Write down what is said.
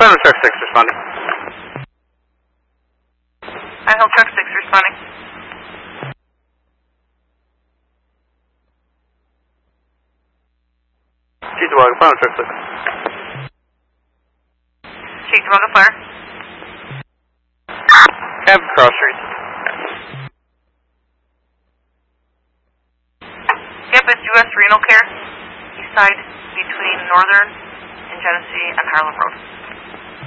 Final Truck 6 responding. Idaho Truck 6 responding. Cheektowaga, Final Truck 6. Cheektowaga Fire. Cab Cross Street. Yep, it's U.S. Renal Care, east side between Northern and Genesee and Harlem Road.